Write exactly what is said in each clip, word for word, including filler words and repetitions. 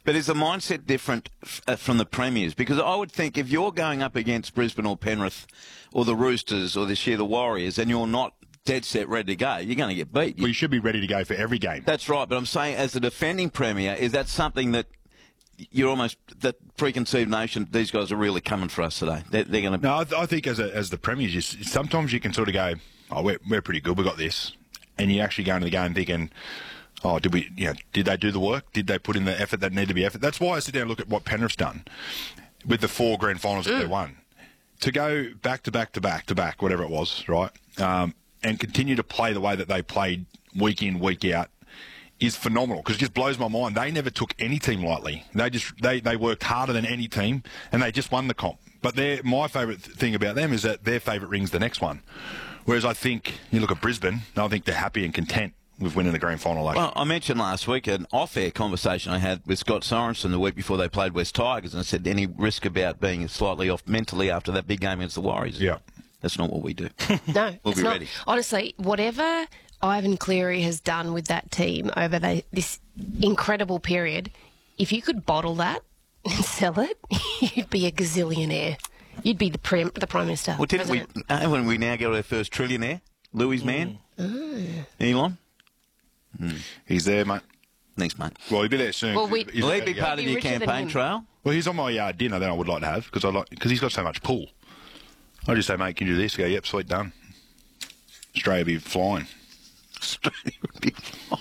But is the mindset different f- uh, from the premiers? Because I would think if you're going up against Brisbane or Penrith or the Roosters or this year the Warriors and you're not dead set ready to go, you're going to get beat. Well, you should be ready to go for every game. That's right. But I'm saying as the defending premier, is that something that you're almost, that preconceived notion, these guys are really coming for us today? They're, they're going to... No, I, th- I think as a, as the premiers, you, sometimes you can sort of go, oh, we're, we're pretty good, we got this. And you actually go into the game thinking... Oh, did we? You know, did they do the work? Did they put in the effort that needed to be effort? That's why I sit down and look at what Penrith's done with the four grand finals that they won. To go back to back to back to back, whatever it was, right, um, and continue to play the way that they played week in, week out is phenomenal, because it just blows my mind. They never took any team lightly. They just they, they worked harder than any team, and they just won the comp. But they're, my favourite thing about them is that their favourite ring's the next one. Whereas I think, you look at Brisbane, I think they're happy and content with winning the grand final. Like. Well, I mentioned last week an off-air conversation I had with Scott Sorensen the week before they played West Tigers, and I said, any risk about being slightly off mentally after that big game against the Warriors? Yeah. That's not what we do. No, we'll it's be not. ready. Honestly, whatever Ivan Cleary has done with that team over the, this incredible period, if you could bottle that and sell it, you'd be a gazillionaire. You'd be the, prim, the Prime Minister. Well, didn't we, uh, when we now get our first trillionaire, Louis' man, Mm. Elon? Hmm. He's there, mate. Thanks, mate. Well, he'll be there soon. Well, we- He's Will he about be to go. part of Be your richer than campaign him. trail? Well, he's on my uh, dinner that I would like to have, because I like because he's got so much pull. I just say, mate, can you do this? Go, yep, sweet, done. Australia be flying. Australia would be fine.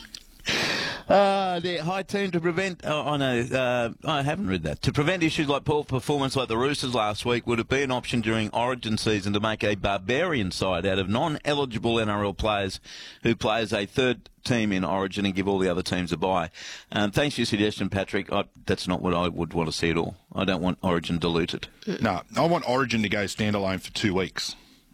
Uh, the high team to prevent, oh, I know, uh, I haven't read that. To prevent issues like poor performance like the Roosters last week, would it be an option during Origin season to make a barbarian side out of non-eligible N R L players who play as a third team in Origin and give all the other teams a bye? Um, thanks for your suggestion, Patrick. I, that's not what I would want to see at all. I don't want Origin diluted. No, I want Origin to go standalone for two weeks.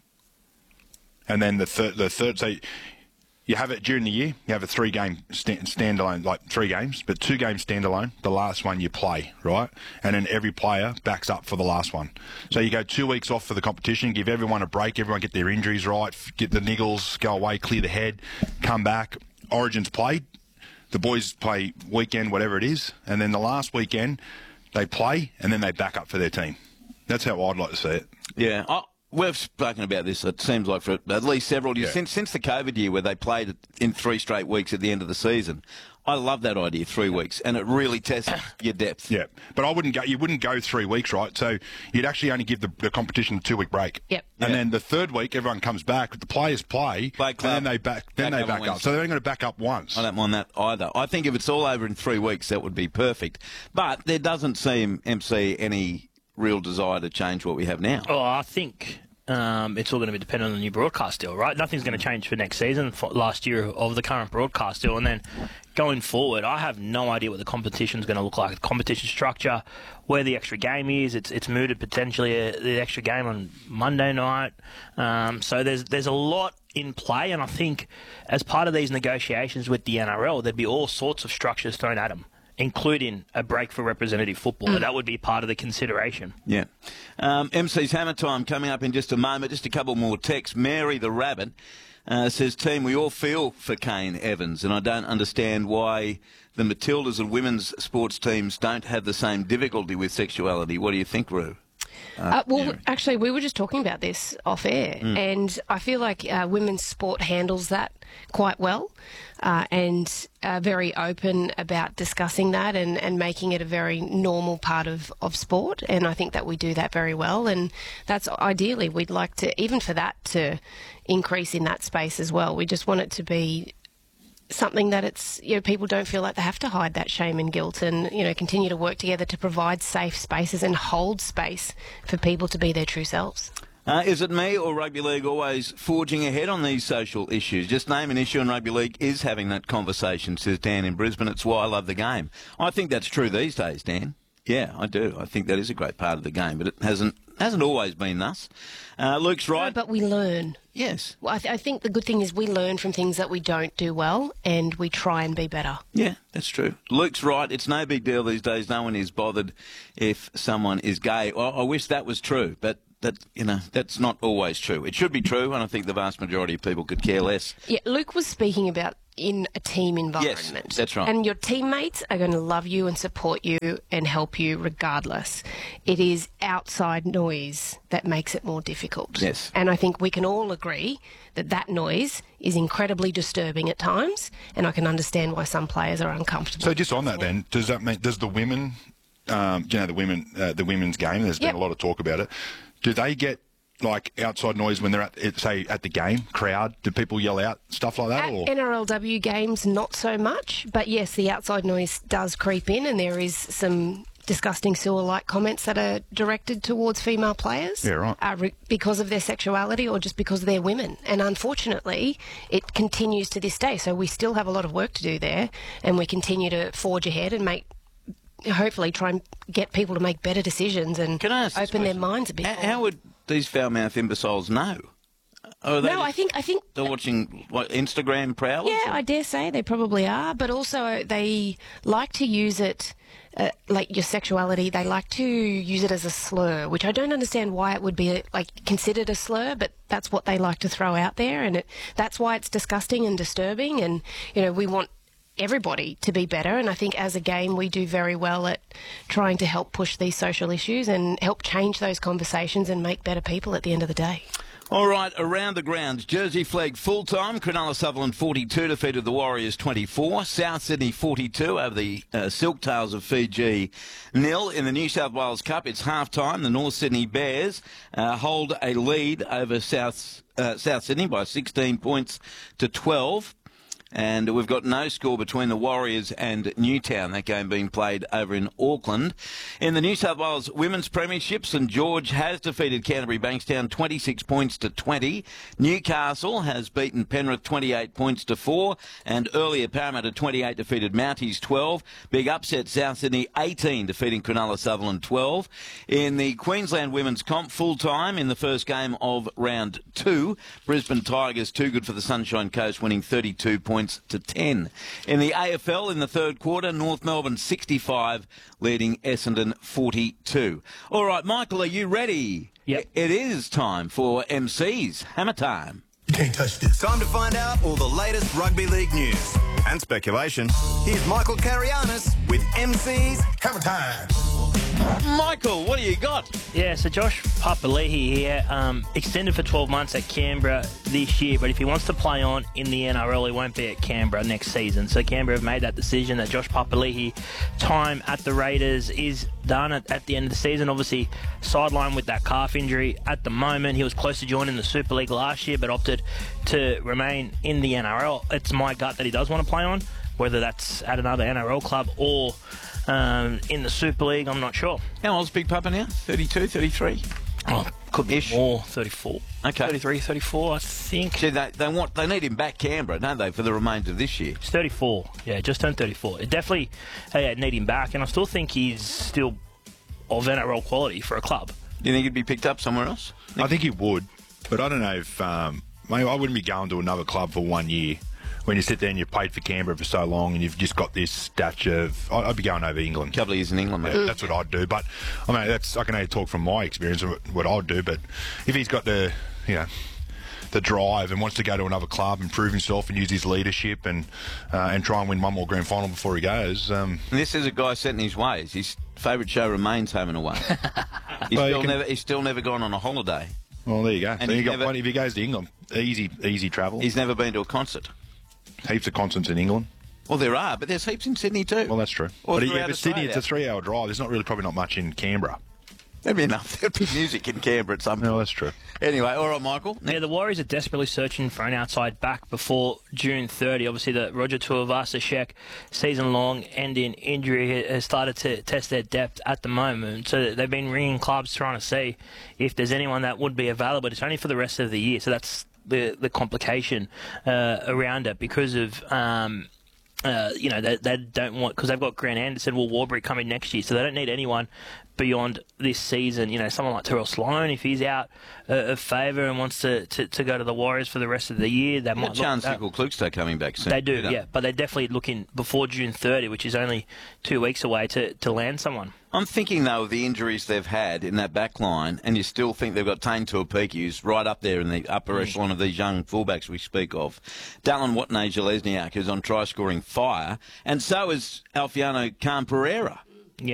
And then the third, the third, so you have it during the year, you have a three-game stand, standalone, like three games, but two games standalone, the last one you play, right? And then every player backs up for the last one. So you go two weeks off for the competition, give everyone a break, everyone get their injuries right, get the niggles, go away, clear the head, come back. Origin's played, the boys play weekend, whatever it is, and then the last weekend they play, and then they back up for their team. That's how I'd like to see it. Yeah, I, we've spoken about this, it seems like, for at least several years. Yeah. Since, since the COVID year where they played it in three straight weeks at the end of the season. I love that idea, three weeks, and it really tests your depth. Yeah, but I wouldn't go. You wouldn't go three weeks, right? So you'd actually only give the, the competition a two-week break. Yep. And Yeah. then the third week, everyone comes back. The players play, Play club. and then they back. Then Back they up on back up. Wednesday. So they're only going to back up once. I don't mind that either. I think if it's all over in three weeks, that would be perfect. But there doesn't seem, M C, any real desire to change what we have now. Oh, I think um, it's all going to be dependent on the new broadcast deal, right? Nothing's going to change for next season, for last year of the current broadcast deal. And then going forward, I have no idea what the competition's going to look like. The competition structure, where the extra game is, it's it's mooted potentially uh, the extra game on Monday night. Um, so there's there's a lot in play, and I think as part of these negotiations with the N R L, there'd be all sorts of structures thrown at them, including a break for representative football. Mm. That would be part of the consideration. Yeah. Um, M C's Hammer Time coming up in just a moment. Just a couple more texts. Mary the Rabbit uh, says, team, we all feel for Kane Evans, and I don't understand why the Matildas and women's sports teams don't have the same difficulty with sexuality. What do you think, Roo? Uh, Uh, well, Mary? actually, we were just talking about this off air, Mm. and I feel like uh, women's sport handles that quite well uh, and are very open about discussing that and, and making it a very normal part of, of sport. And I think that we do that very well. And that's ideally, we'd like to, even for that to increase in that space as well. We just want it to be something that it's, you know, people don't feel like they have to hide that shame and guilt, and, you know, continue to work together to provide safe spaces and hold space for people to be their true selves. Uh, is it me or Rugby League always forging ahead on these social issues? Just name an issue and Rugby League is having that conversation, says Dan in Brisbane. It's why I love the game. I think that's true these days, Dan. Yeah, I do. I think that is a great part of the game, but it hasn't hasn't always been thus. Uh, Luke's right. No, but we learn. Yes. Well, I, th- I think the good thing is we learn from things that we don't do well, and we try and be better. Yeah, that's true. Luke's right. It's no big deal these days. No one is bothered if someone is gay. Well, I wish that was true, but that, you know, that's not always true. It should be true, and I think the vast majority of people could care less. Yeah, Luke was speaking about in a team environment. Yes, that's right. And your teammates are going to love you and support you and help you regardless. It is outside noise that makes it more difficult. Yes. And I think we can all agree that that noise is incredibly disturbing at times, and I can understand why some players are uncomfortable. So just on that then, does that mean, does the women, um, you know, the women, uh, the women's game, there's Yep. been a lot of talk about it, do they get like outside noise when they're at, say, at the game, crowd? Do people yell out, stuff like that? At Or? N R L W games, not so much. But yes, the outside noise does creep in, and there is some disgusting sewer-like comments that are directed towards female players. Yeah, right. Uh, re- because of their sexuality or just because they're women. And unfortunately, it continues to this day. So we still have a lot of work to do there, and we continue to forge ahead and make, hopefully, try and get people to make better decisions and Can I ask this open their question? minds a bit How, more. how would these foul-mouthed imbeciles know? Or are they No, just- I think I think they're watching what, Instagram prowlers? Yeah, I dare say they probably are, but also they like to use it, uh, like your sexuality, they like to use it as a slur, which I don't understand why it would be like considered a slur, but that's what they like to throw out there, and it, that's why it's disgusting and disturbing. And you know, we want everybody to be better, and I think as a game we do very well at trying to help push these social issues and help change those conversations and make better people at the end of the day. All right, around the grounds, Jersey Flag full-time, Cronulla Sutherland forty-two defeated the Warriors twenty-four, South Sydney forty-two over the uh, Silktails of Fiji nil. In the New South Wales Cup, it's half-time. The North Sydney Bears uh, hold a lead over South, uh, South Sydney by sixteen points to twelve. And we've got no score between the Warriors and Newtown, that game being played over in Auckland. In the New South Wales Women's Premiership, St George has defeated Canterbury Bankstown twenty-six points to twenty. Newcastle has beaten Penrith twenty-eight points to four. And earlier, Parramatta twenty-eight defeated Mounties twelve. Big upset, South Sydney eighteen defeating Cronulla Sutherland twelve. In the Queensland Women's Comp, full-time in the first game of round two, Brisbane Tigers too good for the Sunshine Coast, winning thirty-two points to ten. In the A F L in the third quarter, North Melbourne sixty-five leading Essendon forty-two. All right, Michael, are you ready? Yep. It is time for M C's Hammer Time. You can't touch this. Time to find out all the latest rugby league news and speculation. Here's Michael Carianis with M C's Hammer Time. Michael, what do you got? Yeah, so Josh Papali'i here, um, extended for twelve months at Canberra this year, but if he wants to play on in the N R L, he won't be at Canberra next season. So Canberra have made that decision that Josh Papali'i time at the Raiders is done at, at the end of the season. Obviously, sidelined with that calf injury at the moment. He was close to joining the Super League last year, but opted to remain in the N R L. It's my gut that he does want to play on, whether that's at another N R L club or Um, in the Super League, I'm not sure. How old's Big Papa now? thirty-two, thirty-three? Oh, could be Ish. more, thirty-four. Okay. thirty-three, thirty-four, I think. See, they, they want they need him back Canberra, don't they, for the remainder of this year? He's thirty-four. Yeah, just turned thirty-four. It definitely uh, need him back, and I still think he's still of N R L quality for a club. Do you think he'd be picked up somewhere else? I think he would, but I don't know if um, maybe I wouldn't be going to another club for one year. When you sit there and you've played for Canberra for so long and you've just got this stature of, I'd be going over England. A couple of years in England, mate. Yeah, that's what I'd do. But I mean, that's I can only talk from my experience of what I'd do. But if he's got the, you know, the drive and wants to go to another club and prove himself and use his leadership and uh, and try and win one more grand final before he goes. Um, And this is a guy set in his ways. His favourite show remains Home and Away. he's, Well, you still can- never, he's still never gone on a holiday. well, there you go. And So you he's got never- plenty. If he goes to England, easy, easy travel. He's never been to a concert. Heaps of concerts in England. Well, there are, but there's heaps in Sydney too. Well, that's true. Or but, throughout yeah, but Sydney, Australia. it's a three-hour drive. There's not really probably not much in Canberra. There'd be enough. There'd be music in Canberra at some point. No, that's true. Anyway, all right, Michael. Yeah, the Warriors are desperately searching for an outside back before June thirtieth. Obviously, the Roger Tuivasa-Sheck season-long ending injury has started to test their depth at the moment. So they've been ringing clubs trying to see if there's anyone that would be available. But it's only for the rest of the year, so that's the the complication uh, around it because of. Um, Uh, you know, they, they don't want, because they've got Grant Anderson, Will Warbrick coming next year, so they don't need anyone beyond this season. You know, someone like Terrell Sloan, if he's out uh, of favour and wants to, to, to go to the Warriors for the rest of the year, they might look Chance at that. Nickel Klugstad coming back soon. They do, don't yeah, but they're definitely looking before June thirtieth, which is only two weeks away, to, to land someone. I'm thinking, though, of the injuries they've had in that back line, and you still think they've got Tane Tuapiki, who's right up there in the upper mm. echelon of these young fullbacks we speak of. Dallin Watene-Jalesniak, who's on try-scoring fire, and so is Alfiano Khan Pereira.